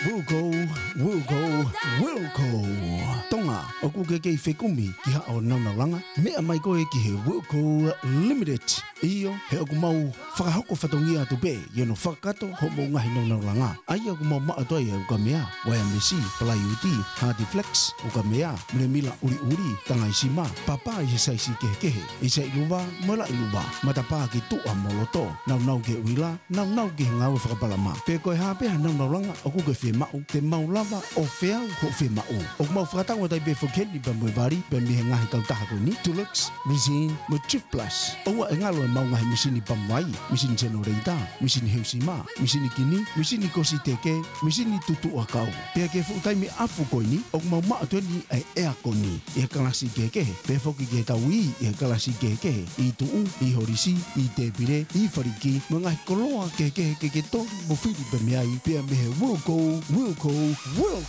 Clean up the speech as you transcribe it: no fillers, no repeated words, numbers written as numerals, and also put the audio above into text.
Wilco. Tonga, aku ke whekumi ki hao naunalanga. Mea mai koe ki he Wilco Limited. Iyo, he aku mau whakahoko whatongia atu be, no whakato ho mo ngahi naunalanga. Ai aku mau maa toa ia uka mea, waya mesi, palai uti, Hardy Flex, uka mea, mle mila uri, tanga isima, papa i saisi kehe, isa iluwa, mala iluwa, matapa ki tua moloto, nau ke uila, nau ke ngau whakapalama. Pe koe hapea naunalanga, aku ke whe mau, te mau lava o wheau ho whe mau. O mau whakatawa tai pe whakeni pa mwe vari, pe mihe ngahi kautaha koe ni, Dulux, Resin, mo Chief Plus. Owa e ngalo e mau ngahi misini pamwai, misini Generator, misini Heusima, misini Kini, misini Kosi Teke, misini Tutu Akau. Pe ke whutai me afu koe ni, o mau maa tueni ai ea koe ni, e kalasi kekehe, pe whoki ke taui, e kalasi kekehe, i tuu, i horisi, i te pire, i whariki, mga koloa kekehe ke tori mo whiri pe meai, pe mehe Wilco.